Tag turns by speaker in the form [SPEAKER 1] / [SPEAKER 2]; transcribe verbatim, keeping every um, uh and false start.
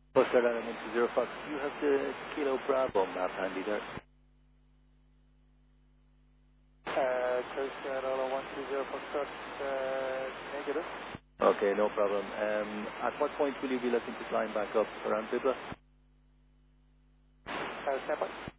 [SPEAKER 1] Postcard Island one two zero Fox, do you have the Kilo Bravo map handy there?
[SPEAKER 2] Uh, Coast Island one two zero Fox, uh, negative.
[SPEAKER 1] Okay, no problem. Um, at what point will you be looking to climb back up? Around Bibla?
[SPEAKER 2] Uh, stand by.